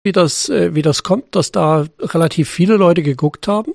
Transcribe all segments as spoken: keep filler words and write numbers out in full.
wie das, äh, wie das kommt, dass da relativ viele Leute geguckt haben?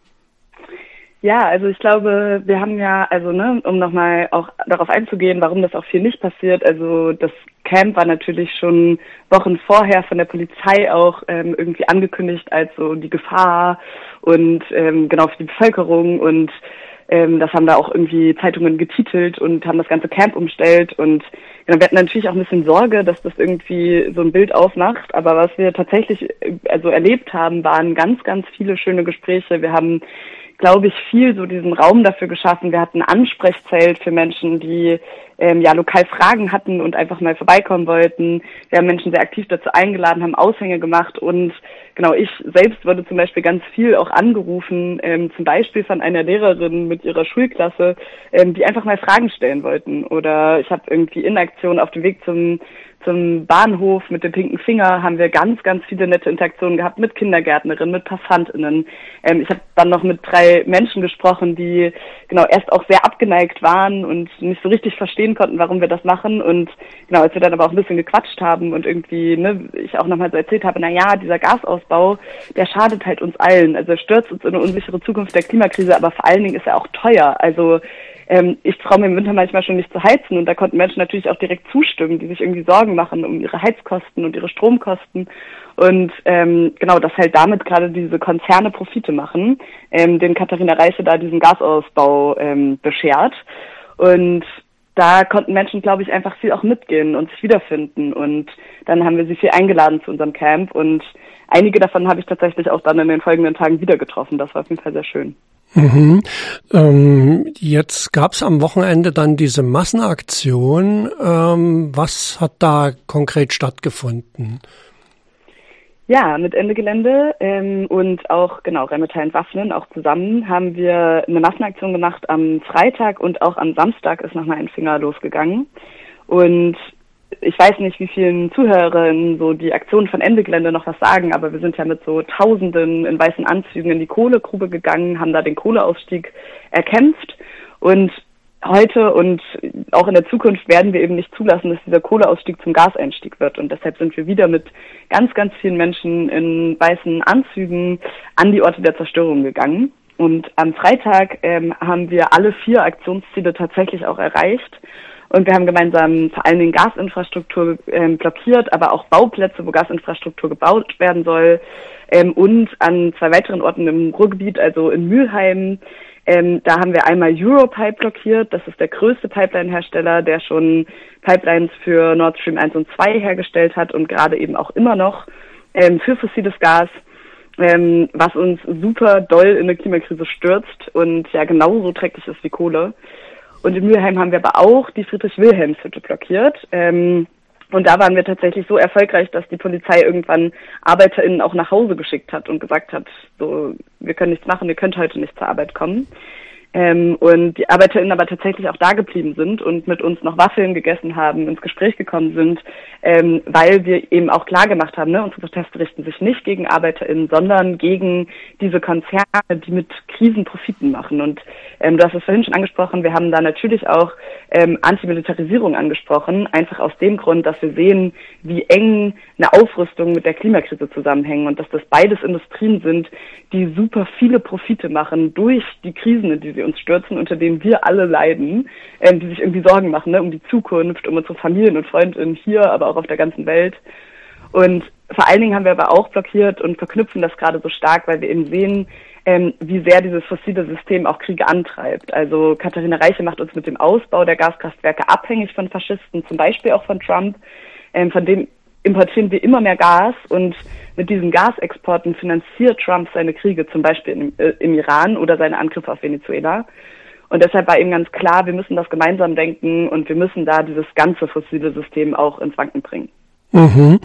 Ja, also ich glaube, wir haben ja, also ne, um nochmal auch darauf einzugehen, warum das auch viel nicht passiert, also das Camp war natürlich schon Wochen vorher von der Polizei auch ähm, irgendwie angekündigt als so die Gefahr und ähm, genau für die Bevölkerung und ähm, das haben da auch irgendwie Zeitungen getitelt und haben das ganze Camp umstellt und genau, wir hatten natürlich auch ein bisschen Sorge, dass das irgendwie so ein Bild aufmacht, aber was wir tatsächlich also erlebt haben, waren ganz, ganz viele schöne Gespräche. Wir haben glaube ich, viel so diesen Raum dafür geschaffen. Wir hatten ein Ansprechzelt für Menschen, die ähm, ja lokal Fragen hatten und einfach mal vorbeikommen wollten. Wir haben Menschen sehr aktiv dazu eingeladen, haben Aushänge gemacht und genau, ich selbst wurde zum Beispiel ganz viel auch angerufen, ähm, zum Beispiel von einer Lehrerin mit ihrer Schulklasse, ähm, die einfach mal Fragen stellen wollten. Oder ich habe irgendwie in Aktion auf dem Weg zum zum Bahnhof mit dem pinken Finger haben wir ganz, ganz viele nette Interaktionen gehabt mit Kindergärtnerinnen, mit PassantInnen. Ähm, ich habe dann noch mit drei Menschen gesprochen, die genau erst auch sehr abgeneigt waren und nicht so richtig verstehen konnten, warum wir das machen. Und genau, als wir dann aber auch ein bisschen gequatscht haben und irgendwie, ne, ich auch nochmal so erzählt habe, na ja, dieser Gasausbau, der schadet halt uns allen. Also er stürzt uns in eine unsichere Zukunft der Klimakrise, aber vor allen Dingen ist er auch teuer. Also Ähm, ich traue mir im Winter manchmal schon nicht zu heizen und da konnten Menschen natürlich auch direkt zustimmen, die sich irgendwie Sorgen machen um ihre Heizkosten und ihre Stromkosten und ähm, genau, dass halt damit gerade diese Konzerne Profite machen, ähm, den Katharina Reiche da diesen Gasausbau ähm, beschert und da konnten Menschen, glaube ich, einfach viel auch mitgehen und sich wiederfinden und dann haben wir sie viel eingeladen zu unserem Camp und einige davon habe ich tatsächlich auch dann in den folgenden Tagen wieder getroffen. Das war auf jeden Fall sehr schön. Mhm. Ähm, jetzt gab es am Wochenende dann diese Massenaktion. Ähm, was hat da konkret stattgefunden? Ja, mit Ende Gelände ähm, und auch genau Rheinmetall Entwaffnen auch zusammen haben wir eine Massenaktion gemacht am Freitag und auch am Samstag ist nochmal ein Finger losgegangen. Und ich weiß nicht, wie vielen Zuhörern so die Aktion von Ende Gelände noch was sagen, aber wir sind ja mit so Tausenden in weißen Anzügen in die Kohlegrube gegangen, haben da den Kohleausstieg erkämpft und heute und auch in der Zukunft werden wir eben nicht zulassen, dass dieser Kohleausstieg zum Gaseinstieg wird und deshalb sind wir wieder mit ganz, ganz vielen Menschen in weißen Anzügen an die Orte der Zerstörung gegangen und am Freitag ähm, haben wir alle vier Aktionsziele tatsächlich auch erreicht. Und wir haben gemeinsam vor allen Dingen Gasinfrastruktur ähm, blockiert, aber auch Bauplätze, wo Gasinfrastruktur gebaut werden soll. Ähm, und an zwei weiteren Orten im Ruhrgebiet, also in Mülheim, ähm, da haben wir einmal Europipe blockiert. Das ist der größte Pipeline-Hersteller, der schon Pipelines für Nord Stream eins und zwei hergestellt hat und gerade eben auch immer noch ähm, für fossiles Gas, ähm, was uns super doll in eine Klimakrise stürzt und ja genauso dreckig ist wie Kohle. Und in Mülheim haben wir aber auch die Friedrich-Wilhelms-Hütte blockiert. Ähm, und da waren wir tatsächlich so erfolgreich, dass die Polizei irgendwann ArbeiterInnen auch nach Hause geschickt hat und gesagt hat, so, wir können nichts machen, ihr könnt heute nicht zur Arbeit kommen. Ähm, und die ArbeiterInnen aber tatsächlich auch da geblieben sind und mit uns noch Waffeln gegessen haben, ins Gespräch gekommen sind, ähm, weil wir eben auch klar gemacht haben, ne, unsere Proteste richten sich nicht gegen ArbeiterInnen, sondern gegen diese Konzerne, die mit Krisen Profiten machen. Und ähm, du hast es vorhin schon angesprochen, wir haben da natürlich auch ähm, Antimilitarisierung angesprochen, einfach aus dem Grund, dass wir sehen, wie eng eine Aufrüstung mit der Klimakrise zusammenhängen und dass das beides Industrien sind, die super viele Profite machen durch die Krisen, in die sie uns stürzen, unter denen wir alle leiden, ähm, die sich irgendwie Sorgen machen, ne, um die Zukunft, um unsere Familien und Freundinnen hier, aber auch auf der ganzen Welt. Und vor allen Dingen haben wir aber auch blockiert und verknüpfen das gerade so stark, weil wir eben sehen, ähm, wie sehr dieses fossile System auch Kriege antreibt. Also Katharina Reiche macht uns mit dem Ausbau der Gaskraftwerke abhängig von Faschisten, zum Beispiel auch von Trump, ähm, von dem importieren wir immer mehr Gas und mit diesen Gasexporten finanziert Trump seine Kriege, zum Beispiel im, äh, im Iran oder seine Angriffe auf Venezuela. Und deshalb war eben ganz klar, wir müssen das gemeinsam denken und wir müssen da dieses ganze fossile System auch ins Wanken bringen. Mhm.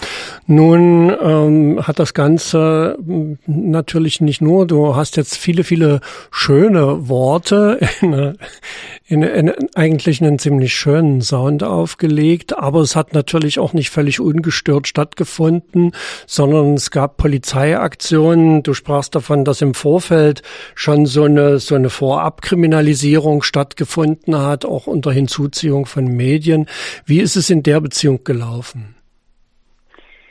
Nun ähm, hat das Ganze natürlich nicht nur, du hast jetzt viele, viele schöne Worte in, in, in eigentlich einen ziemlich schönen Sound aufgelegt, aber es hat natürlich auch nicht völlig ungestört stattgefunden, sondern es gab Polizeiaktionen. Du sprachst davon, dass im Vorfeld schon so eine, so eine Vorabkriminalisierung stattgefunden hat, auch unter Hinzuziehung von Medien. Wie ist es in der Beziehung gelaufen?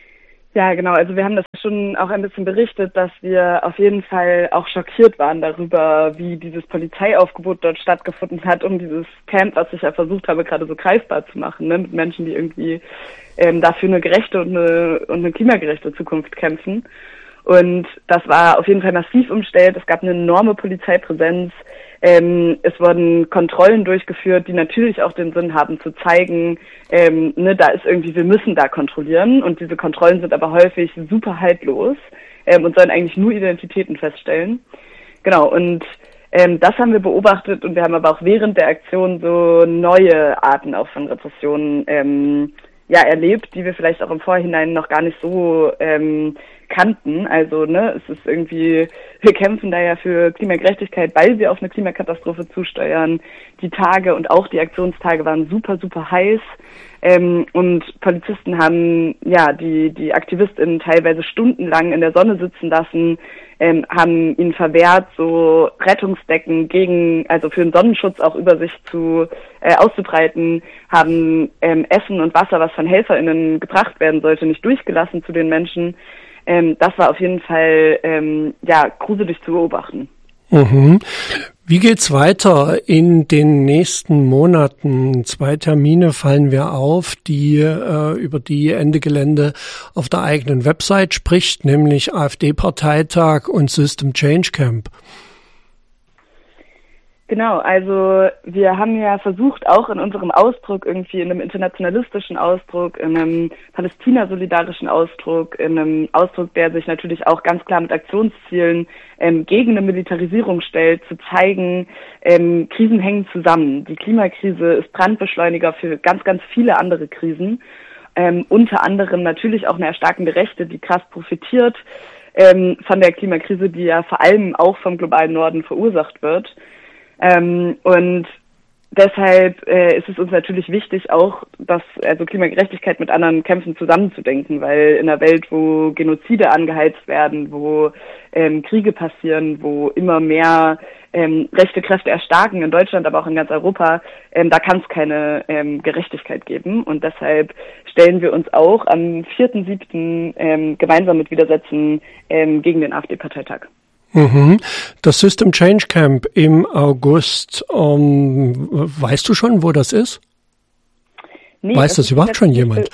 Ja, genau. Also wir haben das schon auch ein bisschen berichtet, dass wir auf jeden Fall auch schockiert waren darüber, wie dieses Polizeiaufgebot dort stattgefunden hat, um dieses Camp, was ich ja versucht habe, gerade so greifbar zu machen, ne, mit Menschen, die irgendwie ähm, dafür eine gerechte und eine, und eine klimagerechte Zukunft kämpfen. Und das war auf jeden Fall massiv umstellt. Es gab eine enorme Polizeipräsenz. Ähm, es wurden Kontrollen durchgeführt, die natürlich auch den Sinn haben, zu zeigen, ähm, ne, da ist irgendwie, wir müssen da kontrollieren. Und diese Kontrollen sind aber häufig super haltlos ähm, und sollen eigentlich nur Identitäten feststellen. Genau, und ähm, das haben wir beobachtet und wir haben aber auch während der Aktion so neue Arten auch von Repressionen ähm, ja, erlebt, die wir vielleicht auch im Vorhinein noch gar nicht so ähm, kannten. Also, ne, es ist irgendwie, wir kämpfen da ja für Klimagerechtigkeit, weil wir auf eine Klimakatastrophe zusteuern. Die Tage und auch die Aktionstage waren super, super heiß. Ähm, und Polizisten haben, ja, die, die AktivistInnen teilweise stundenlang in der Sonne sitzen lassen, ähm, haben ihnen verwehrt, so Rettungsdecken gegen, also für den Sonnenschutz auch über sich zu, äh, auszubreiten, haben ähm, Essen und Wasser, was von HelferInnen gebracht werden sollte, nicht durchgelassen zu den Menschen. Ähm, das war auf jeden Fall, ähm, ja, gruselig zu beobachten. Mhm. Wie geht's weiter in den nächsten Monaten? Zwei Termine fallen wir auf, die äh, über die Ende Gelände auf der eigenen Website spricht, nämlich AfD-Parteitag und System Change Camp. Genau, also wir haben ja versucht, auch in unserem Ausdruck irgendwie, in einem internationalistischen Ausdruck, in einem Palästina-solidarischen Ausdruck, in einem Ausdruck, der sich natürlich auch ganz klar mit Aktionszielen ähm, gegen eine Militarisierung stellt, zu zeigen, ähm, Krisen hängen zusammen. Die Klimakrise ist Brandbeschleuniger für ganz, ganz viele andere Krisen, ähm, unter anderem natürlich auch eine erstarkende Rechte, die krass profitiert ähm, von der Klimakrise, die ja vor allem auch vom globalen Norden verursacht wird. Ähm, und deshalb äh, ist es uns natürlich wichtig, auch das, also Klimagerechtigkeit mit anderen Kämpfen zusammenzudenken, weil in einer Welt, wo Genozide angeheizt werden, wo ähm, Kriege passieren, wo immer mehr ähm, rechte Kräfte erstarken, in Deutschland, aber auch in ganz Europa, ähm, da kann es keine ähm, Gerechtigkeit geben. Und deshalb stellen wir uns auch am vierten siebten Ähm, gemeinsam mit Widersätzen ähm, gegen den AfD-Parteitag. Mhm. Das System Change Camp im August, ähm, weißt du schon, wo das ist? Nee, Weiß das, das überhaupt schon jemand?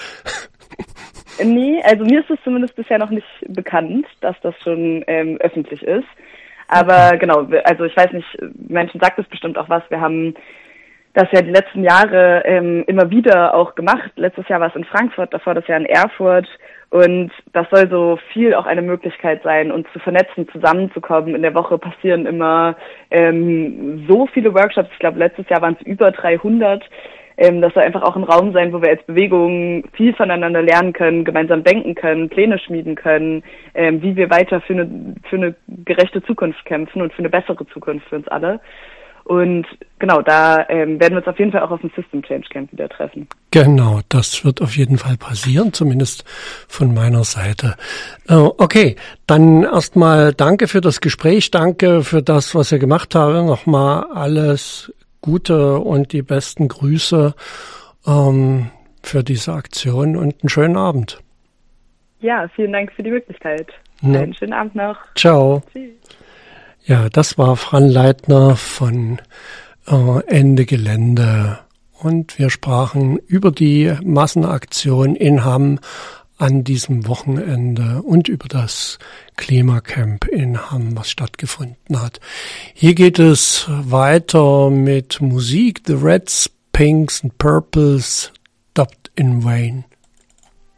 Nee, also mir ist es zumindest bisher noch nicht bekannt, dass das schon ähm, öffentlich ist. Aber okay. Genau, also ich weiß nicht, Menschen sagt es bestimmt auch was. Wir haben das ja die letzten Jahre ähm, immer wieder auch gemacht. Letztes Jahr war es in Frankfurt, davor das Jahr in Erfurt. Und das soll so viel auch eine Möglichkeit sein, uns zu vernetzen, zusammenzukommen. In der Woche passieren immer ähm, so viele Workshops. Ich glaube, letztes Jahr waren es über dreihundert. Ähm, das soll einfach auch ein Raum sein, wo wir als Bewegung viel voneinander lernen können, gemeinsam denken können, Pläne schmieden können, ähm, wie wir weiter für eine, für eine gerechte Zukunft kämpfen und für eine bessere Zukunft für uns alle. Und genau, da ähm, werden wir uns auf jeden Fall auch auf dem System Change Camp wieder treffen. Genau, das wird auf jeden Fall passieren, zumindest von meiner Seite. Äh, okay, dann erstmal danke für das Gespräch, danke für das, was ihr gemacht habt. Nochmal alles Gute und die besten Grüße ähm, für diese Aktion und einen schönen Abend. Ja, vielen Dank für die Möglichkeit. Ja. Einen schönen Abend noch. Ciao. Tschüss. Ja, das war Fran Leitner von äh, Ende Gelände und wir sprachen über die Massenaktion in Hamm an diesem Wochenende und über das Klimacamp in Hamm, was stattgefunden hat. Hier geht es weiter mit Musik. The Reds, Pinks and Purples, Stopped in Vain.